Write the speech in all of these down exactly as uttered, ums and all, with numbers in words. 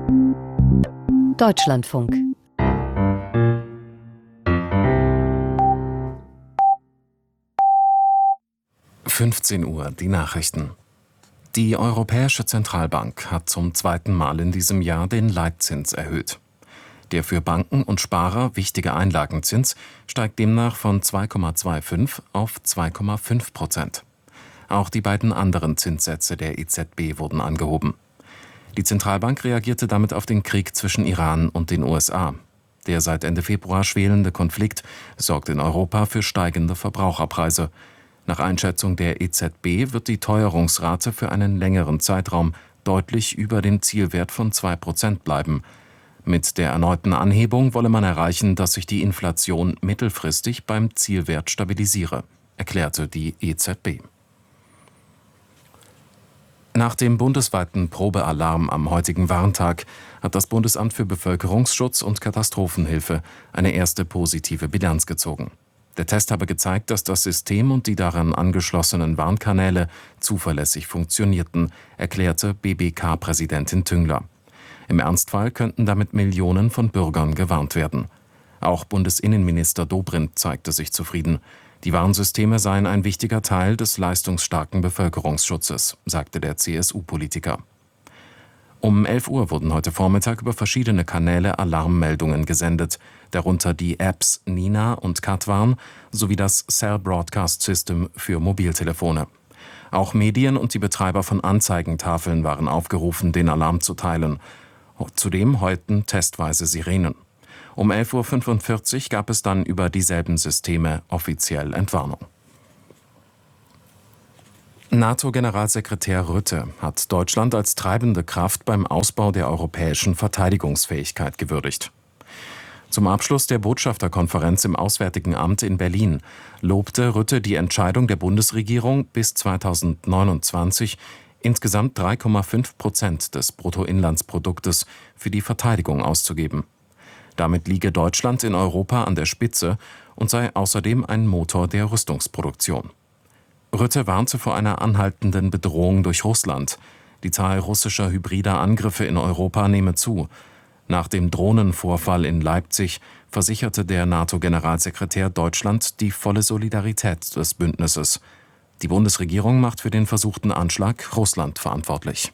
Deutschlandfunk. fünfzehn Uhr, die Nachrichten. Die Europäische Zentralbank hat zum zweiten Mal in diesem Jahr den Leitzins erhöht. Der für Banken und Sparer wichtige Einlagenzins steigt demnach von zwei Komma fünfundzwanzig auf zwei Komma fünf Prozent. Auch die beiden anderen Zinssätze der E Z B wurden angehoben. Die Zentralbank reagierte damit auf den Krieg zwischen Iran und den U S A. Der seit Ende Februar schwelende Konflikt sorgt in Europa für steigende Verbraucherpreise. Nach Einschätzung der E Z B wird die Teuerungsrate für einen längeren Zeitraum deutlich über dem Zielwert von zwei Prozent bleiben. Mit der erneuten Anhebung wolle man erreichen, dass sich die Inflation mittelfristig beim Zielwert stabilisiere, erklärte die E Z B. Nach dem bundesweiten Probealarm am heutigen Warntag hat das Bundesamt für Bevölkerungsschutz und Katastrophenhilfe eine erste positive Bilanz gezogen. Der Test habe gezeigt, dass das System und die daran angeschlossenen Warnkanäle zuverlässig funktionierten, erklärte B B K-Präsidentin Tüngler. Im Ernstfall könnten damit Millionen von Bürgern gewarnt werden. Auch Bundesinnenminister Dobrindt zeigte sich zufrieden. Die Warnsysteme seien ein wichtiger Teil des leistungsstarken Bevölkerungsschutzes, sagte der C S U-Politiker. Um elf Uhr wurden heute Vormittag über verschiedene Kanäle Alarmmeldungen gesendet, darunter die Apps Nina und Katwarn sowie das Cell Broadcast System für Mobiltelefone. Auch Medien und die Betreiber von Anzeigentafeln waren aufgerufen, den Alarm zu teilen. Zudem heulten testweise Sirenen. Um elf Uhr fünfundvierzig gab es dann über dieselben Systeme offiziell Entwarnung. NATO-Generalsekretär Rutte hat Deutschland als treibende Kraft beim Ausbau der europäischen Verteidigungsfähigkeit gewürdigt. Zum Abschluss der Botschafterkonferenz im Auswärtigen Amt in Berlin lobte Rutte die Entscheidung der Bundesregierung, bis zweitausendneunundzwanzig insgesamt drei Komma fünf Prozent des Bruttoinlandsproduktes für die Verteidigung auszugeben. Damit liege Deutschland in Europa an der Spitze und sei außerdem ein Motor der Rüstungsproduktion. Rutte warnte vor einer anhaltenden Bedrohung durch Russland. Die Zahl russischer hybrider Angriffe in Europa nehme zu. Nach dem Drohnenvorfall in Leipzig versicherte der NATO-Generalsekretär Deutschland die volle Solidarität des Bündnisses. Die Bundesregierung macht für den versuchten Anschlag Russland verantwortlich.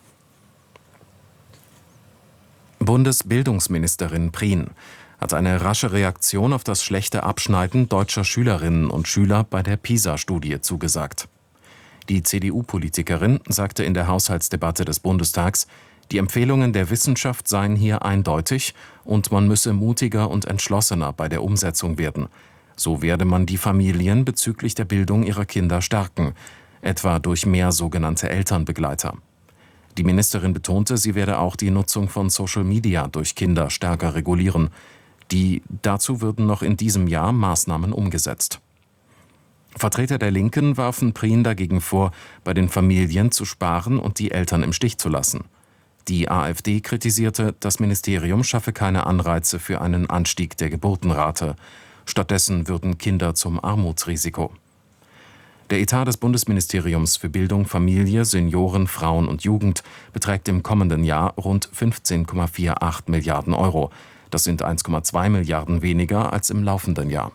Bundesbildungsministerin Prien hat eine rasche Reaktion auf das schlechte Abschneiden deutscher Schülerinnen und Schüler bei der PISA-Studie zugesagt. Die C D U-Politikerin sagte in der Haushaltsdebatte des Bundestags, die Empfehlungen der Wissenschaft seien hier eindeutig und man müsse mutiger und entschlossener bei der Umsetzung werden. So werde man die Familien bezüglich der Bildung ihrer Kinder stärken, etwa durch mehr sogenannte Elternbegleiter. Die Ministerin betonte, sie werde auch die Nutzung von Social Media durch Kinder stärker regulieren. Die, dazu würden noch in diesem Jahr Maßnahmen umgesetzt. Vertreter der Linken warfen Prien dagegen vor, bei den Familien zu sparen und die Eltern im Stich zu lassen. Die AfD kritisierte, das Ministerium schaffe keine Anreize für einen Anstieg der Geburtenrate. Stattdessen würden Kinder zum Armutsrisiko. Der Etat des Bundesministeriums für Bildung, Familie, Senioren, Frauen und Jugend beträgt im kommenden Jahr rund fünfzehn Komma achtzig Milliarden Euro. Das sind eins Komma zwei Milliarden weniger als im laufenden Jahr.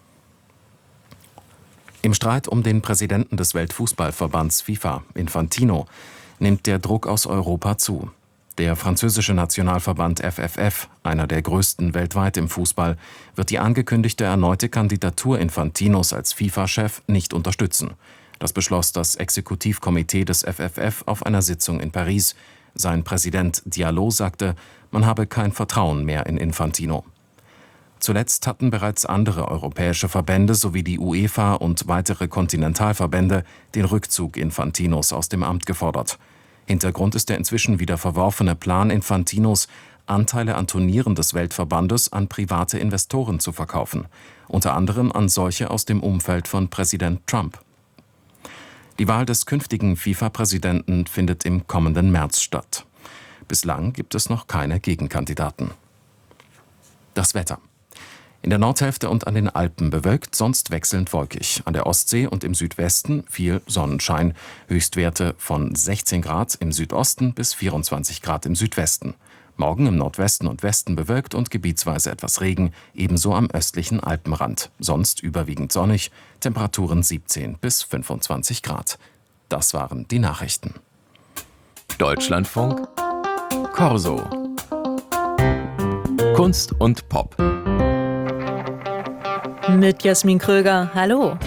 Im Streit um den Präsidenten des Weltfußballverbands FIFA, Infantino, nimmt der Druck aus Europa zu. Der französische Nationalverband F F F, einer der größten weltweit im Fußball, wird die angekündigte erneute Kandidatur Infantinos als FIFA-Chef nicht unterstützen. Das beschloss das Exekutivkomitee des F F F auf einer Sitzung in Paris. Sein Präsident Diallo sagte, man habe kein Vertrauen mehr in Infantino. Zuletzt hatten bereits andere europäische Verbände sowie die UEFA und weitere Kontinentalverbände den Rückzug Infantinos aus dem Amt gefordert. Hintergrund ist der inzwischen wieder verworfene Plan Infantinos, Anteile an Turnieren des Weltverbandes an private Investoren zu verkaufen, unter anderem an solche aus dem Umfeld von Präsident Trump. Die Wahl des künftigen FIFA-Präsidenten findet im kommenden März statt. Bislang gibt es noch keine Gegenkandidaten. Das Wetter. In der Nordhälfte und an den Alpen bewölkt, sonst wechselnd wolkig. An der Ostsee und im Südwesten viel Sonnenschein. Höchstwerte von sechzehn Grad im Südosten bis vierundzwanzig Grad im Südwesten. Morgen im Nordwesten und Westen bewölkt und gebietsweise etwas Regen, ebenso am östlichen Alpenrand. Sonst überwiegend sonnig, Temperaturen siebzehn bis fünfundzwanzig Grad. Das waren die Nachrichten. Deutschlandfunk Corso. Kunst und Pop. Mit Jasmin Kröger. Hallo.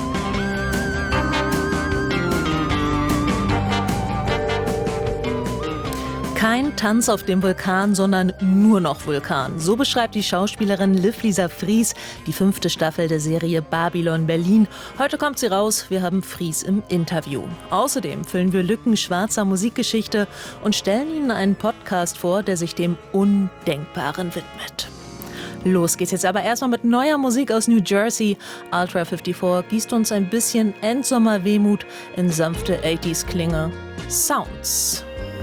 Kein Tanz auf dem Vulkan, sondern nur noch Vulkan. So beschreibt die Schauspielerin Liv-Lisa Fries die fünfte Staffel der Serie Babylon Berlin. Heute kommt sie raus, wir haben Fries im Interview. Außerdem füllen wir Lücken schwarzer Musikgeschichte und stellen Ihnen einen Podcast vor, der sich dem Undenkbaren widmet. Los geht's jetzt aber erstmal mit neuer Musik aus New Jersey. Ultra vierundfünfzig gießt uns ein bisschen Endsommer-Wehmut in sanfte achtziger-Klinge. Sounds.